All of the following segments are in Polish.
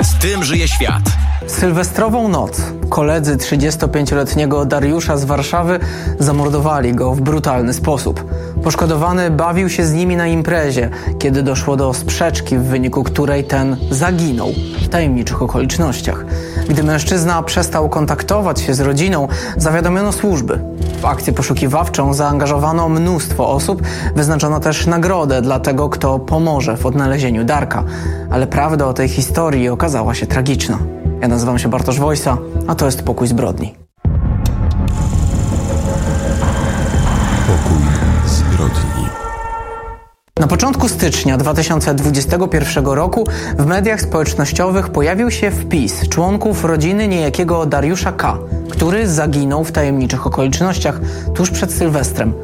Przez tym żyje świat. Sylwestrową noc koledzy 35-letniego Dariusza z Warszawy zamordowali go w brutalny sposób. Poszkodowany bawił się z nimi na imprezie, kiedy doszło do sprzeczki, w wyniku której ten zaginął w tajemniczych okolicznościach. Gdy mężczyzna przestał kontaktować się z rodziną, zawiadomiono służby. W akcję poszukiwawczą zaangażowano mnóstwo osób, wyznaczono też nagrodę dla tego, kto pomoże w odnalezieniu Darka. Ale prawda o tej historii okazała się tragiczna. Ja nazywam się Bartosz Wojsa, a to jest Pokój Zbrodni. Pokój Zbrodni. Na początku stycznia 2021 roku w mediach społecznościowych pojawił się wpis członków rodziny niejakiego Dariusza K., który zaginął w tajemniczych okolicznościach tuż przed Sylwestrem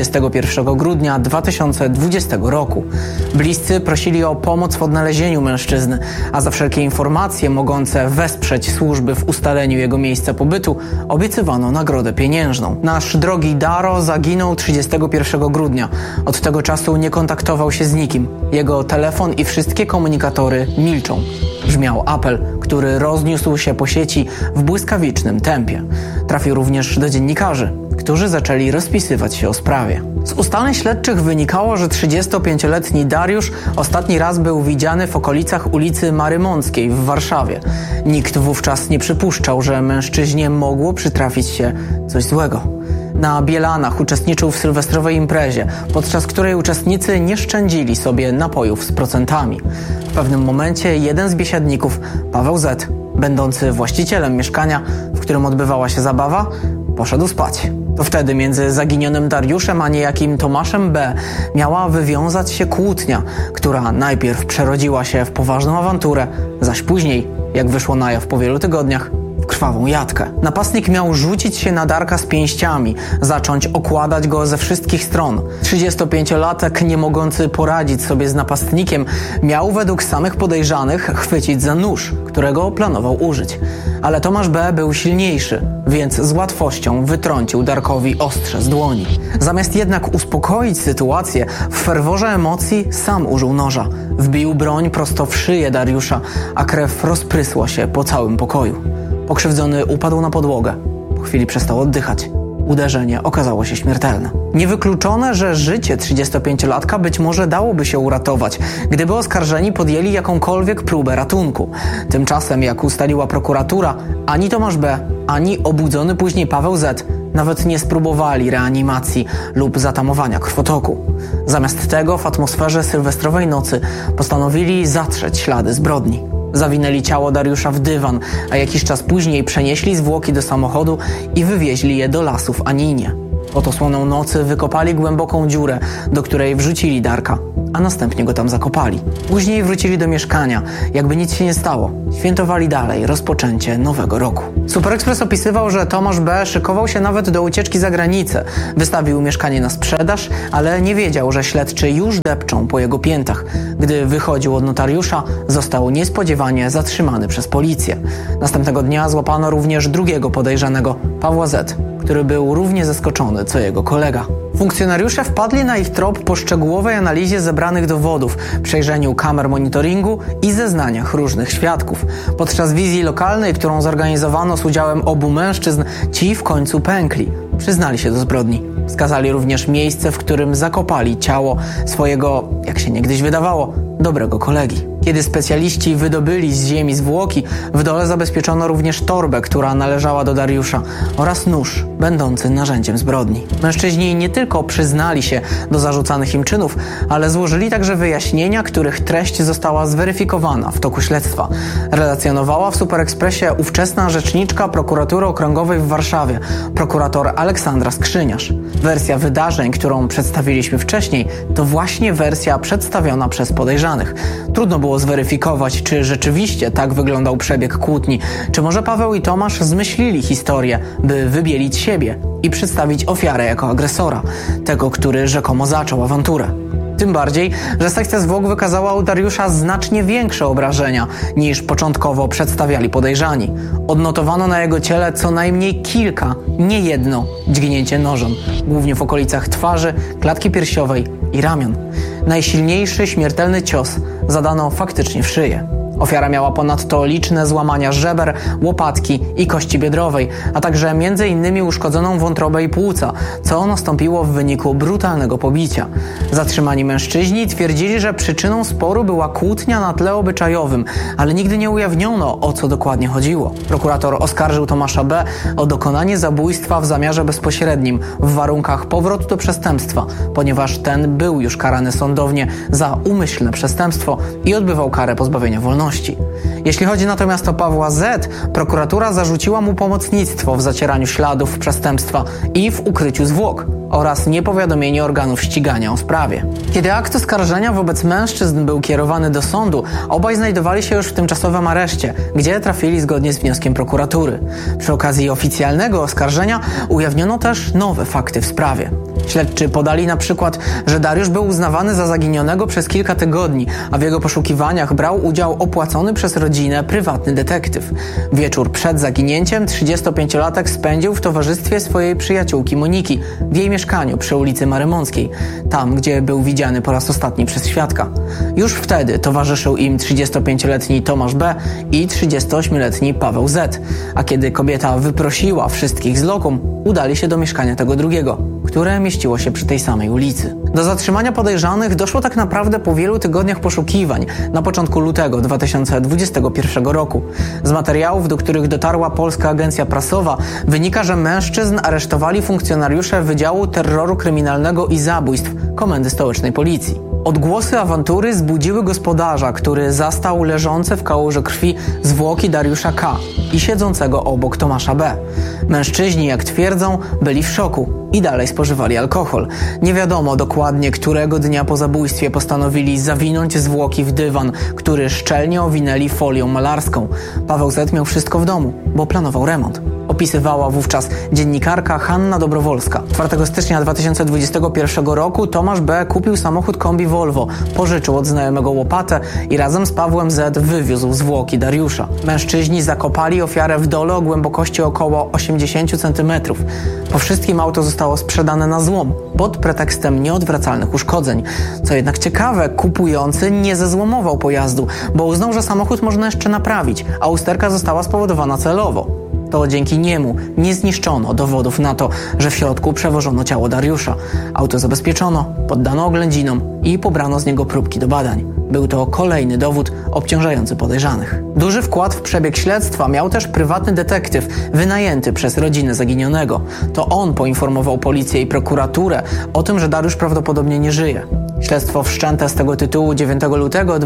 31 grudnia 2020 roku. Bliscy prosili o pomoc w odnalezieniu mężczyzny, a za wszelkie informacje mogące wesprzeć służby w ustaleniu jego miejsca pobytu obiecywano nagrodę pieniężną. Nasz drogi Daro zaginął 31 grudnia. Od tego czasu nie kontaktował się z nikim. Jego telefon i wszystkie komunikatory milczą. Brzmiał apel, który rozniósł się po sieci w błyskawicznym tempie. Trafił również do dziennikarzy, którzy zaczęli rozpisywać się o sprawie. Z ustaleń śledczych wynikało, że 35-letni Dariusz ostatni raz był widziany w okolicach ulicy Marymąckiej w Warszawie. Nikt wówczas nie przypuszczał, że mężczyźnie mogło przytrafić się coś złego. Na Bielanach uczestniczył w sylwestrowej imprezie, podczas której uczestnicy nie szczędzili sobie napojów z procentami. W pewnym momencie jeden z biesiadników, Paweł Z., będący właścicielem mieszkania, w którym odbywała się zabawa, poszedł spać. To wtedy między zaginionym Dariuszem a niejakim Tomaszem B. miała wywiązać się kłótnia, która najpierw przerodziła się w poważną awanturę, zaś później, jak wyszło na jaw po wielu tygodniach, w krwawą jatkę. Napastnik miał rzucić się na Darka z pięściami, zacząć okładać go ze wszystkich stron. 35-latek, nie mogący poradzić sobie z napastnikiem, miał według samych podejrzanych chwycić za nóż, którego planował użyć. Ale Tomasz B. był silniejszy, więc z łatwością wytrącił Darkowi ostrze z dłoni. Zamiast jednak uspokoić sytuację, w ferworze emocji sam użył noża. Wbił broń prosto w szyję Dariusza, a krew rozprysła się po całym pokoju. Pokrzywdzony upadł na podłogę. Po chwili przestał oddychać. Uderzenie okazało się śmiertelne. Niewykluczone, że życie 35-latka być może dałoby się uratować, gdyby oskarżeni podjęli jakąkolwiek próbę ratunku. Tymczasem, jak ustaliła prokuratura, ani Tomasz B., ani obudzony później Paweł Z. nawet nie spróbowali reanimacji lub zatamowania krwotoku. Zamiast tego w atmosferze sylwestrowej nocy postanowili zatrzeć ślady zbrodni. Zawinęli ciało Dariusza w dywan, a jakiś czas później przenieśli zwłoki do samochodu i wywieźli je do lasu w Aninie. Pod osłoną nocy wykopali głęboką dziurę, do której wrzucili Darka, a następnie go tam zakopali. Później wrócili do mieszkania, jakby nic się nie stało. Świętowali dalej rozpoczęcie nowego roku. Super Express opisywał, że Tomasz B. szykował się nawet do ucieczki za granicę. Wystawił mieszkanie na sprzedaż, ale nie wiedział, że śledczy już depczą po jego piętach. Gdy wychodził od notariusza, został niespodziewanie zatrzymany przez policję. Następnego dnia złapano również drugiego podejrzanego, Pawła Z., który był równie zaskoczony co jego kolega. Funkcjonariusze wpadli na ich trop po szczegółowej analizie zebranych dowodów, przejrzeniu kamer monitoringu i zeznaniach różnych świadków. Podczas wizji lokalnej, którą zorganizowano z udziałem obu mężczyzn, ci w końcu pękli. Przyznali się do zbrodni. Wskazali również miejsce, w którym zakopali ciało swojego, jak się niegdyś wydawało, dobrego kolegi. Kiedy specjaliści wydobyli z ziemi zwłoki, w dole zabezpieczono również torbę, która należała do Dariusza, oraz nóż, będący narzędziem zbrodni. Mężczyźni nie tylko przyznali się do zarzucanych im czynów, ale złożyli także wyjaśnienia, których treść została zweryfikowana w toku śledztwa. Relacjonowała w Super Expressie ówczesna rzeczniczka Prokuratury Okręgowej w Warszawie, prokurator Aleksandra Skrzyniarz. Wersja wydarzeń, którą przedstawiliśmy wcześniej, to właśnie wersja przedstawiona przez podejrzanych. Trudno było zweryfikować, czy rzeczywiście tak wyglądał przebieg kłótni, czy może Paweł i Tomasz zmyślili historię, by wybielić siebie i przedstawić ofiarę jako agresora, tego, który rzekomo zaczął awanturę. Tym bardziej, że sekcja zwłok wykazała u Dariusza znacznie większe obrażenia niż początkowo przedstawiali podejrzani. Odnotowano na jego ciele co najmniej kilka, nie jedno, dźgnięcie nożem, głównie w okolicach twarzy, klatki piersiowej i ramion. Najsilniejszy śmiertelny cios zadano faktycznie w szyję. Ofiara miała ponadto liczne złamania żeber, łopatki i kości biodrowej, a także m.in. uszkodzoną wątrobę i płuca, co nastąpiło w wyniku brutalnego pobicia. Zatrzymani mężczyźni twierdzili, że przyczyną sporu była kłótnia na tle obyczajowym, ale nigdy nie ujawniono, o co dokładnie chodziło. Prokurator oskarżył Tomasza B. o dokonanie zabójstwa w zamiarze bezpośrednim w warunkach powrotu do przestępstwa, ponieważ ten był już karany sądownie za umyślne przestępstwo i odbywał karę pozbawienia wolności. Jeśli chodzi natomiast o Pawła Z., prokuratura zarzuciła mu pomocnictwo w zacieraniu śladów przestępstwa i w ukryciu zwłok oraz niepowiadomienie organów ścigania o sprawie. Kiedy akt oskarżenia wobec mężczyzn był kierowany do sądu, obaj znajdowali się już w tymczasowym areszcie, gdzie trafili zgodnie z wnioskiem prokuratury. Przy okazji oficjalnego oskarżenia ujawniono też nowe fakty w sprawie. Śledczy podali na przykład, że Dariusz był uznawany za zaginionego przez kilka tygodni, a w jego poszukiwaniach brał udział opłacony przez rodzinę prywatny detektyw. Wieczór przed zaginięciem 35-latek spędził w towarzystwie swojej przyjaciółki Moniki w jej mieszkaniu przy ulicy Marymąckiej, tam gdzie był widziany po raz ostatni przez świadka. Już wtedy towarzyszył im 35-letni Tomasz B. i 38-letni Paweł Z., a kiedy kobieta wyprosiła wszystkich z lokum, udali się do mieszkania tego drugiego, które mieściło się przy tej samej ulicy. Do zatrzymania podejrzanych doszło tak naprawdę po wielu tygodniach poszukiwań, na początku lutego 2021 roku. Z materiałów, do których dotarła Polska Agencja Prasowa, wynika, że mężczyzn aresztowali funkcjonariusze Wydziału Terroru Kryminalnego i Zabójstw Komendy Stołecznej Policji. Odgłosy awantury zbudziły gospodarza, który zastał leżące w kałuży krwi zwłoki Dariusza K. i siedzącego obok Tomasza B. Mężczyźni, jak twierdzą, byli w szoku i dalej spożywali alkohol. Nie wiadomo dokładnie, którego dnia po zabójstwie postanowili zawinąć zwłoki w dywan, który szczelnie owinęli folią malarską. Paweł Z. miał wszystko w domu, bo planował remont. Opisywała wówczas dziennikarka Hanna Dobrowolska. 4 stycznia 2021 roku Tomasz B. kupił samochód kombi Volvo, pożyczył od znajomego łopatę i razem z Pawłem Z. wywiózł zwłoki Dariusza. Mężczyźni zakopali ofiarę w dole o głębokości około 80 cm. Po wszystkim auto zostało sprzedane na złom, pod pretekstem nieodwracalnych uszkodzeń. Co jednak ciekawe, kupujący nie zezłomował pojazdu, bo uznał, że samochód można jeszcze naprawić, a usterka została spowodowana celowo. To dzięki niemu nie zniszczono dowodów na to, że w środku przewożono ciało Dariusza. Auto zabezpieczono, poddano oględzinom i pobrano z niego próbki do badań. Był to kolejny dowód obciążający podejrzanych. Duży wkład w przebieg śledztwa miał też prywatny detektyw wynajęty przez rodzinę zaginionego. To on poinformował policję i prokuraturę o tym, że Dariusz prawdopodobnie nie żyje. Śledztwo wszczęte z tego tytułu 9 lutego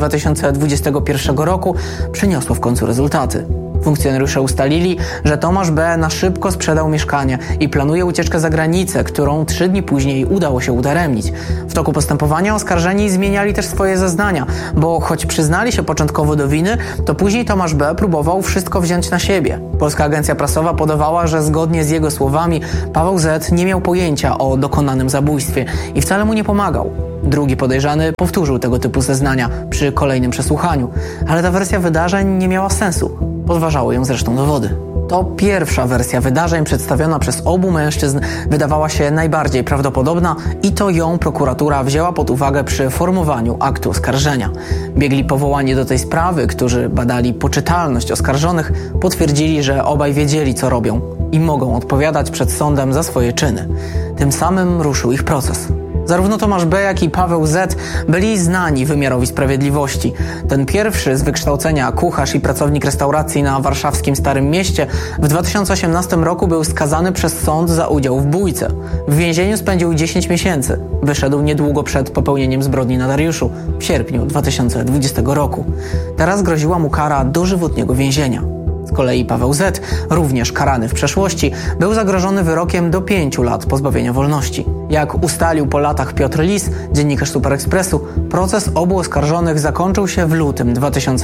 2021 roku przyniosło w końcu rezultaty. Funkcjonariusze ustalili, że Tomasz B. na szybko sprzedał mieszkanie i planuje ucieczkę za granicę, którą 3 dni później udało się udaremnić. W toku postępowania oskarżeni zmieniali też swoje zeznania, bo choć przyznali się początkowo do winy, to później Tomasz B. próbował wszystko wziąć na siebie. Polska Agencja Prasowa podawała, że zgodnie z jego słowami Paweł Z. nie miał pojęcia o dokonanym zabójstwie i wcale mu nie pomagał. Drugi podejrzany powtórzył tego typu zeznania przy kolejnym przesłuchaniu, ale ta wersja wydarzeń nie miała sensu. Podważały ją zresztą dowody. To pierwsza wersja wydarzeń przedstawiona przez obu mężczyzn wydawała się najbardziej prawdopodobna i to ją prokuratura wzięła pod uwagę przy formowaniu aktu oskarżenia. Biegli powołani do tej sprawy, którzy badali poczytalność oskarżonych, potwierdzili, że obaj wiedzieli, co robią i mogą odpowiadać przed sądem za swoje czyny. Tym samym ruszył ich proces. Zarówno Tomasz B., jak i Paweł Z. byli znani wymiarowi sprawiedliwości. Ten pierwszy, z wykształcenia kucharz i pracownik restauracji na warszawskim Starym Mieście, w 2018 roku był skazany przez sąd za udział w bójce. W więzieniu spędził 10 miesięcy. Wyszedł niedługo przed popełnieniem zbrodni na Dariuszu, w sierpniu 2020 roku. Teraz groziła mu kara dożywotniego więzienia. Z kolei Paweł Z., również karany w przeszłości, był zagrożony wyrokiem do 5 lat pozbawienia wolności. Jak ustalił po latach Piotr Lis, dziennikarz Super Expressu, proces obu oskarżonych zakończył się w lutym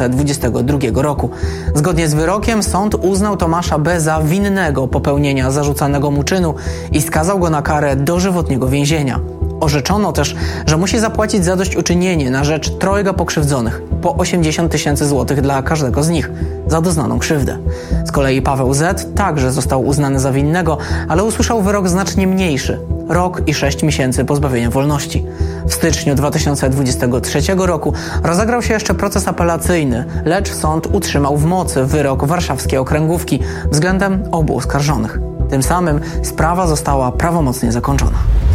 2022 roku. Zgodnie z wyrokiem sąd uznał Tomasza B. za winnego popełnienia zarzucanego mu czynu i skazał go na karę dożywotniego więzienia. Orzeczono też, że musi zapłacić zadośćuczynienie na rzecz 3 pokrzywdzonych, po 80 000 złotych dla każdego z nich, za doznaną krzywdę. Z kolei Paweł Z. także został uznany za winnego, ale usłyszał wyrok znacznie mniejszy. rok i 6 miesięcy pozbawienia wolności. W styczniu 2023 roku rozegrał się jeszcze proces apelacyjny, lecz sąd utrzymał w mocy wyrok warszawskiej okręgówki względem obu oskarżonych. Tym samym sprawa została prawomocnie zakończona.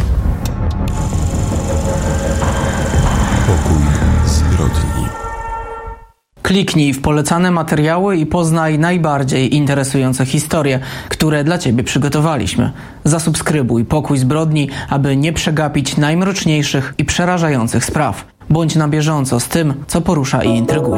Pokój zbrodni. Kliknij w polecane materiały i poznaj najbardziej interesujące historie, które dla Ciebie przygotowaliśmy. Zasubskrybuj Pokój Zbrodni, aby nie przegapić najmroczniejszych i przerażających spraw. Bądź na bieżąco z tym, co porusza i intryguje.